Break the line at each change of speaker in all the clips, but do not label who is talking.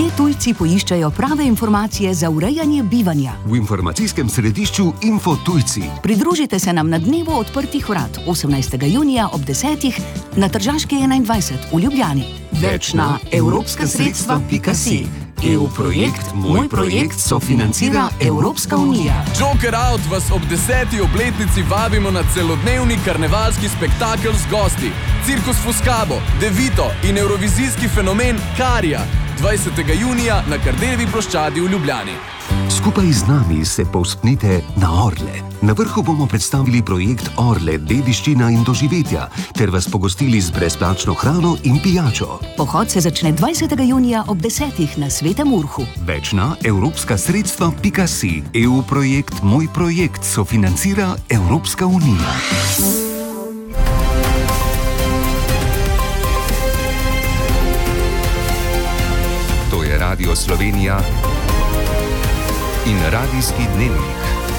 Kje tujci poiščajo prave informacije za urejanje bivanja?
V informacijskem središču Info Tujci.
Pridružite se nam na dnevu odprtih vrat 18. junija ob 10. na Tržaški 21 v Ljubljani.
Več na evropskasredstva.si. EU projekt, moj projekt sofinancira Evropska unija.
Joker Out vas ob 10. obletnici vabimo na celodnevni karnevalski spektakel z gosti. Cirkus Fuscabo, Devito in evrovizijski fenomen Karija. 20. junija na Kardeljevi ploščadi v Ljubljani.
Skupaj z nami se povzpnite na Orle. Na vrhu bomo predstavili projekt Orle, dediščina in doživetja, ter vas pogostili z brezplačno hrano in pijačo.
Pohod se začne 20. junija ob 10. na Svetem Urhu.
Več na evropskasredstva.si. EU projekt, moj projekt sofinancira Evropska unija. To je Radio Slovenija in Radijski dnevnik.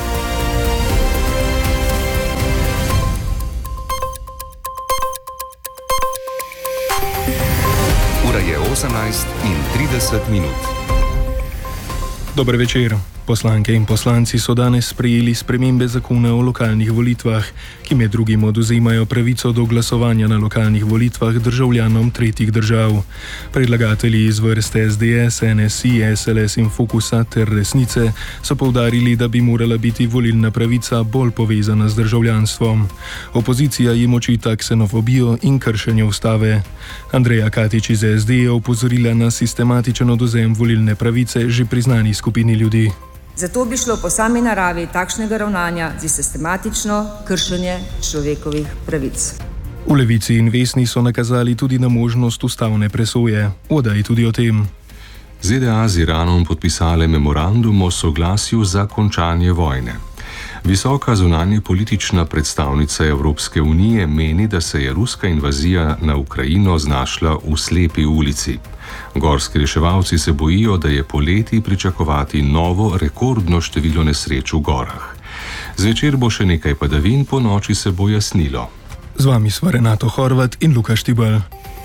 Ura je 18:30.
Dober večer. Poslanke in poslanci so danes sprejeli spremembe zakona o lokalnih volitvah, ki med drugim odvzemajo pravico do glasovanja na lokalnih volitvah državljanom tretjih držav. Predlagatelji iz vrst SDS, NSI, SLS in Fokusa ter Resnice so poudarili, da bi morala biti volilna pravica bolj povezana z državljanstvom. Opozicija jim očita ksenofobijo in kršenje ustave. Andreja Katič iz SD je opozorila na sistematičen odvzem volilne pravice že priznani skupini ljudi.
Zato bi šlo po sami naravi takšnega ravnanja za sistematično kršenje človekovih pravic.
V Levici in Vesni so nakazali tudi na možnost ustavne presoje. Oda je tudi o tem.
ZDA z Iranom podpisale memorandum o soglasju za končanje vojne. Visoka zunanje politična predstavnica Evropske unije meni, da se je ruska invazija na Ukrajino znašla v slepi ulici. Gorski reševalci se bojijo, da je poleti pričakovati novo rekordno število nesreč v gorah. Zvečer bo še nekaj padavin, po noči se bo jasnilo.
Z vami sva Renato Horvat in Luka Štibel.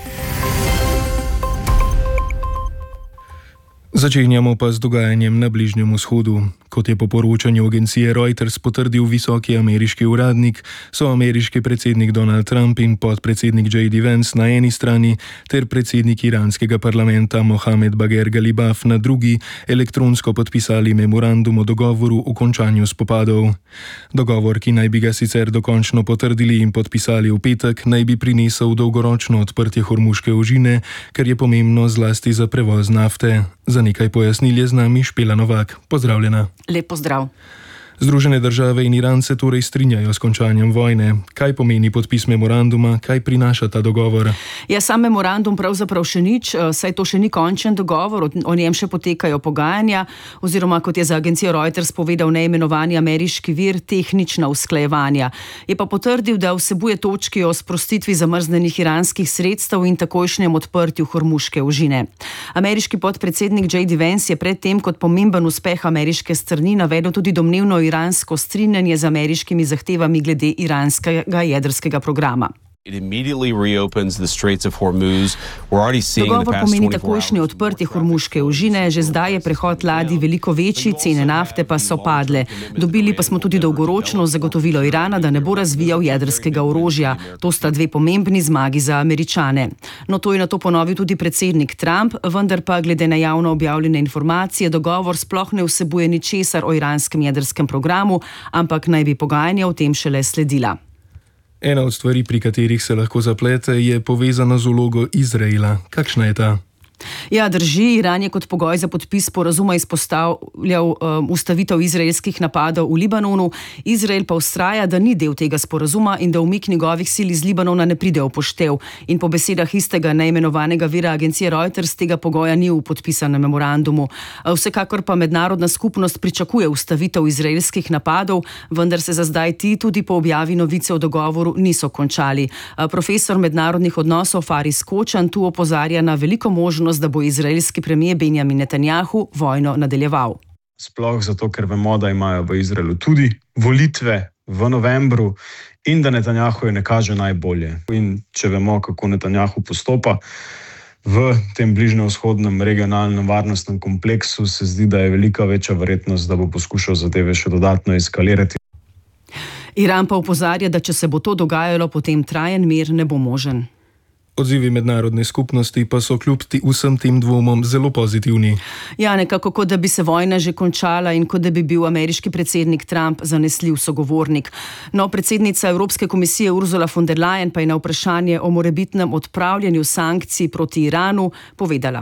Začenjamo pa z dogajanjem na Bližnjem vzhodu. Kot je po poročanju agencije Reuters potrdil visoki ameriški uradnik, so ameriški predsednik Donald Trump in podpredsednik J.D. Vance na eni strani ter predsednik iranskega parlamenta Mohamed Bagher Ghalibaf na drugi elektronsko podpisali memorandum o dogovoru o končanju spopadov. Dogovor, ki naj bi ga sicer dokončno potrdili in podpisali v petek, naj bi prinesel dolgoročno odprtje Hormuške ožine, kar je pomembno zlasti za prevoz nafte. Za nekaj pojasnil je z nami Špela Novak. Pozdravljena.
Lep pozdrav.
Združene države in Iran se torej strinjajo s končanjem vojne. Kaj pomeni podpis memoranduma, kaj prinaša ta dogovor?
Ja, sam memorandum pravzaprav še nič, saj to še ni končen dogovor, o njem še potekajo pogajanja, oziroma kot je za agencijo Reuters povedal neimenovani ameriški vir, tehnična usklajevanja. Je pa potrdil, da vsebuje točki o sprostitvi zamrznenih iranskih sredstev in takojšnjem odprtju Hormuške ožine. Ameriški podpredsednik J.D. Vance je predtem kot pomemben uspeh ameriške strani navedel tudi domnevno iransko strinjanje z ameriškimi zahtevami glede iranskega jedrskega programa. Dogovor pomeni takojšnje odprtje Hormuške ožine, že zdaj je prehod ladij veliko večji, cene nafte pa so padle. Dobili pa smo tudi dolgoročno zagotovilo Irana, da ne bo razvijal jedrskega orožja. To sta dve pomembni zmagi za Američane. No, to je nato ponovil tudi predsednik Trump, vendar pa glede na javno objavljene informacije dogovor sploh ne vsebuje ničesar o iranskem jedrskem programu, ampak naj bi pogajanja o tem šele sledila.
Ena od stvari, pri katerih se lahko zaplete, je povezana z vlogo Izraela. Kakšna je ta?
Ja, drži. Iran je kot pogoj za podpis sporazuma izpostavljal ustavitev izraelskih napadov v Libanonu. Izrael pa vztraja, da ni del tega sporazuma in da umik njegovih sil iz Libanona ne pride v poštev. In po besedah istega neimenovanega vira agencije Reuters tega pogoja ni v podpisanem memorandumu. Vsekakor pa mednarodna skupnost pričakuje ustavitev izraelskih napadov, vendar se za zdaj ti tudi po objavi novice o dogovoru niso končali. Profesor mednarodnih odnosov Faris Kočan tu opozarja na veliko možnost, da bo izraelski premijer Benjamin Netanjahu vojno nadaljeval.
Sploh zato, ker vemo, da imajo v Izraelu tudi volitve v novembru in da Netanjahu ne kaže najbolje. In če vemo, kako Netanjahu postopa, v tem bližnjevzhodnem regionalnem varnostnem kompleksu se zdi, da je velika večja verjetnost, da bo poskušal zadeve še dodatno eskalirati.
Iran pa opozarja, da če se bo to dogajalo, potem trajen mir ne bo možen.
Odzivi mednarodne skupnosti pa so kljub vsem tem dvomom zelo pozitivni.
Ja, nekako kot da bi se vojna že končala in kot da bi bil ameriški predsednik Trump zanesljiv sogovornik. No, predsednica Evropske komisije Ursula von der Leyen pa je na vprašanje o morebitnem odpravljanju sankcij proti Iranu povedala: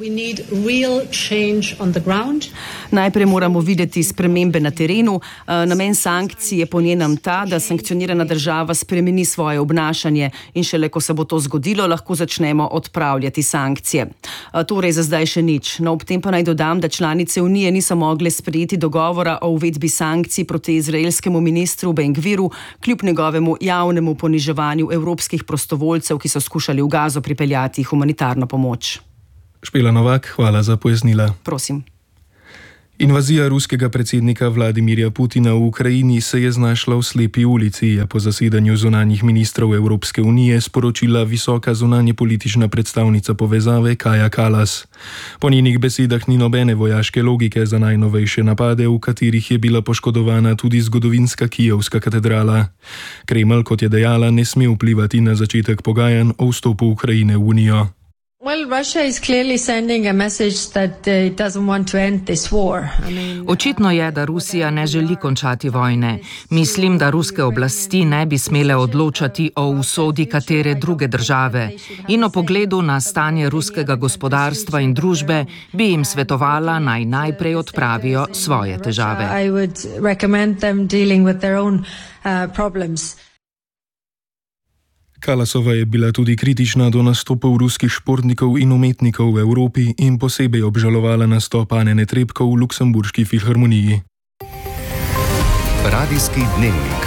Najprej moramo videti spremembe na terenu. Namen sankcij je po njenem ta, da sankcionirana država spremeni svoje obnašanje in šele ko se bo to zgodilo, lahko začnemo odpravljati sankcije. Torej za zdaj še nič. No, ob tem pa naj dodam, da članice Unije niso mogle sprejeti dogovora o uvedbi sankcij proti izraelskemu ministru Ben Gviru, kljub njegovemu javnemu poniževanju evropskih prostovoljcev, ki so skušali v Gazo pripeljati humanitarno pomoč.
Špela Novak, hvala za pojasnila.
Prosim.
Invazija ruskega predsednika Vladimirja Putina v Ukrajini se je znašla v slepi ulici, je po zasedanju zunanjih ministrov Evropske unije sporočila visoka zunanjepolitična predstavnica povezave Kaja Kallas. Po njenih besedah ni nobene vojaške logike za najnovejše napade, v katerih je bila poškodovana tudi zgodovinska Kijevska katedrala. Kremelj, kot je dejala, ne sme vplivati na začetek pogajanj o vstopu Ukrajine v Unijo.
Očitno je, da Rusija ne želi končati vojne. Mislim, da ruske oblasti ne bi smele odločati o usodi katere druge države in o pogledu na stanje ruskega gospodarstva in družbe bi jim svetovala, naj najprej odpravijo svoje težave.
Kallasova je bila tudi kritična do nastopov ruskih športnikov in umetnikov v Evropi in posebej obžalovala nastop Ane Netrebko v Luksemburški filharmoniji.
Radijski dnevnik.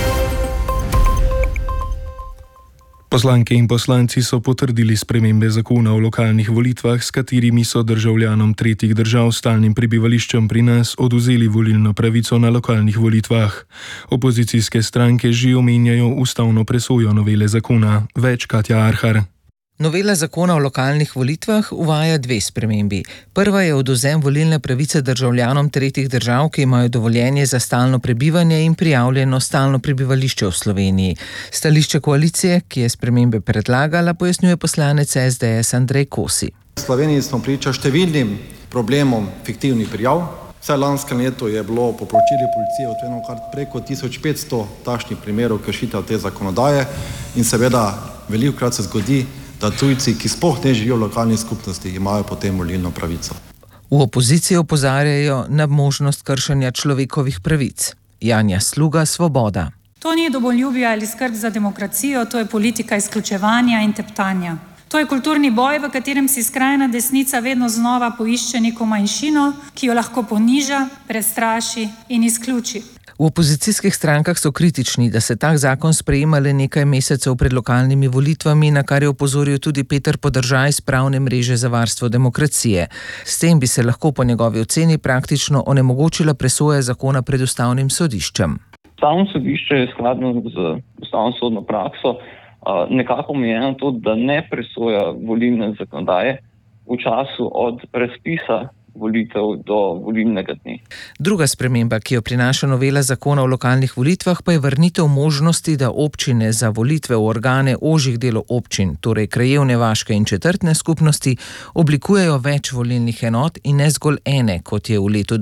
Poslanke in poslanci so potrdili spremembe zakona o lokalnih volitvah, s katerimi so državljanom tretjih držav s stalnim prebivališčem pri nas odvzeli volilno pravico na lokalnih volitvah. Opozicijske stranke že omenjajo ustavno presojo novele zakona. Več Katja Arhar.
Novela zakona o lokalnih volitvah uvaja dve spremembi. Prva je odvzem volilne pravice državljanom tretjih držav, ki imajo dovoljenje za stalno prebivanje in prijavljeno stalno prebivališče v Sloveniji. Stališče koalicije, ki je spremembe predlagala, pojasnjuje poslanec SDS Andrej Kosi.
V Sloveniji smo priča številnim problemom fiktivnih prijav. Vse lanskem letu je bilo po poročilih policije odkrijeno kar preko 1500 takšnih primerov kršitev te zakonodaje in seveda velikokrat se zgodi, da tujci, ki sploh ne živijo v lokalni skupnosti, imajo potem volilno pravico.
V opoziciji opozarjajo na možnost kršenja človekovih pravic. Janja Sluga, Svoboda.
To ni domoljubje ali skrb za demokracijo, to je politika izključevanja in teptanja. To je kulturni boj, v katerem si skrajna desnica vedno znova poišče neko manjšino, ki jo lahko poniža, prestraši in izključi.
V opozicijskih strankah so kritični, da se tak zakon sprejema le nekaj mesecev pred lokalnimi volitvami, na kar je opozoril tudi Peter Podržaj iz Pravne mreže za varstvo demokracije. S tem bi se lahko po njegovi oceni praktično onemogočila presoja zakona pred ustavnim sodiščem.
Ustavno sodišče je skladno z ustavno sodno prakso nekako omejeno to, da ne presoja volilne zakonodaje v času od razpisa volitev do volilnega dne.
Druga sprememba, ki jo prinaša novela zakona o lokalnih volitvah, pa je vrnitev možnosti, da občine za volitve v organe ožjih delov občin, torej krajevne, vaške in četrtne skupnosti, oblikujejo več volilnih enot in ne zgolj ene, kot je v letu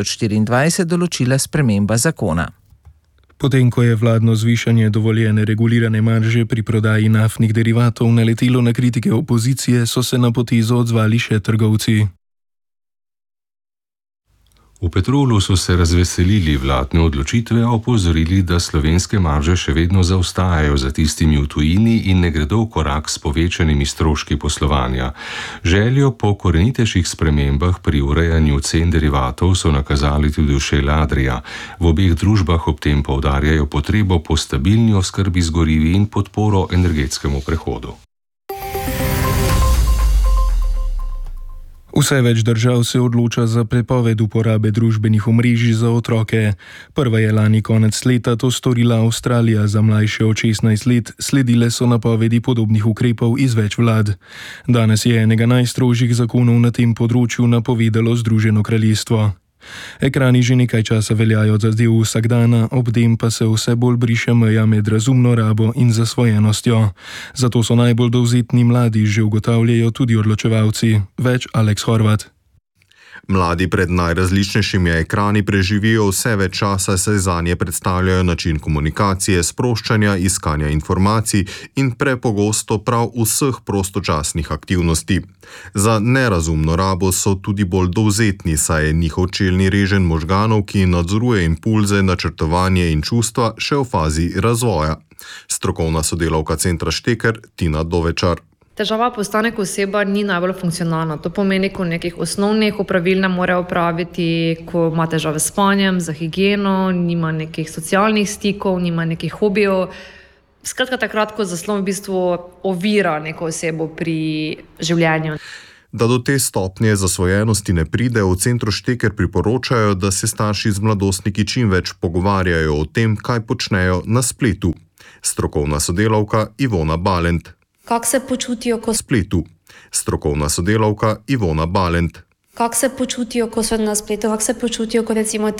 2024 določila sprememba zakona.
Potem, ko je vladno zvišanje dovoljene regulirane marže pri prodaji naftnih derivatov naletelo na kritike opozicije, so se na potezo odzvali še trgovci.
V Petrolu so se razveselili vladne odločitve, opozorili, da slovenske marže še vedno zaostajajo za tistimi v tujini in ne gredo v korak s povečanimi stroški poslovanja. Željo po korenitejših spremembah pri urejanju cen derivatov so nakazali tudi v Shell Adria. V obeh družbah ob tem poudarjajo potrebo po stabilni oskrbi z gorivi in podporo energetskemu prehodu.
Vse več držav se odloča za prepoved uporabe družbenih omrežij za otroke. Prva je lani konec leta to storila Avstralija, za mlajše od 16 let sledile so napovedi podobnih ukrepov iz več vlad. Danes je enega najstrožjih zakonov na tem področju napovedalo Združeno kraljestvo. Ekrani že nekaj časa veljajo za del vsakdana, ob tem pa se vse bolj briše meja med razumno rabo in zasvojenostjo. Zato so najbolj dovzetni mladi, že ugotavljajo tudi odločevalci. Več Aleks Horvat.
Mladi pred najrazličnejšimi ekrani preživijo vse več časa, saj zanje predstavljajo način komunikacije, sproščanja, iskanja informacij in prepogosto prav vseh prostočasnih aktivnosti. Za nerazumno rabo so tudi bolj dovzetni, saj je njihov čelni reženj možganov, ki nadzoruje impulze, načrtovanje in čustva, še v fazi razvoja. Strokovna sodelavka centra Šteker Tina Dovečar.
Težava postane, ko oseba ni najbolj funkcionalna. To pomeni, ko nekih osnovnih opravil ne more opraviti, ko ima težave s spanjem, za higieno, nima nekih socialnih stikov, nima nekih hobijev. Skratka, takrat, ko zaslon v bistvu ovira neko osebo pri življenju.
Da do te stopnje zasvojenosti ne pride, v centru Šteker priporočajo, da se starši z mladostniki čim več pogovarjajo o tem, kaj počnejo na spletu. Strokovna sodelavka Ivona Balent.
Kako se počutijo, ko
spletu. Strokovna sodelavka Ivona Balent.
Kako se počutijo, ko so na spletu, kako se počutijo, ko recimo